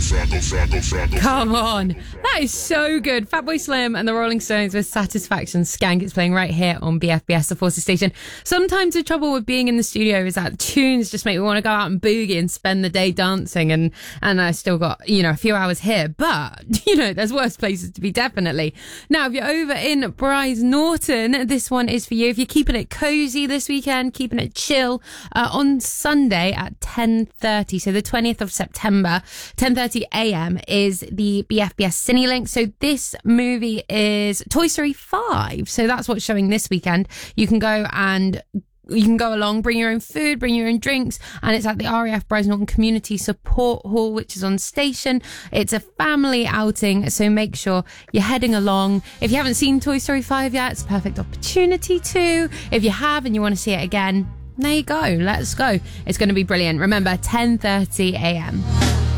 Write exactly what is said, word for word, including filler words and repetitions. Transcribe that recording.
Come on. That is so good. Fatboy Slim and the Rolling Stones with Satisfaction. Skank. It's playing right here on B F B S, the Forces Station. Sometimes the trouble with being in the studio is that tunes just make me want to go out and boogie and spend the day dancing, and, and I still got, you know, a few hours here. But, you know, there's worse places to be, definitely. Now, if you're over in Bryce Norton, this one is for you. If you're keeping it cozy this weekend, keeping it chill, uh, on Sunday at ten thirty, so the twentieth of September, ten thirty a.m. is the B F B S CineLink. So this movie is Toy Story five. So that's what's showing this weekend. You can go and you can go along, bring your own food, bring your own drinks, and it's at the R A F Bryce Norton Community Support Hall, which is on station. It's a family outing, so make sure you're heading along. If you haven't seen Toy Story five yet, it's a perfect opportunity to. If you have and you want to see it again, there you go. Let's go. It's going to be brilliant. Remember, ten thirty a.m.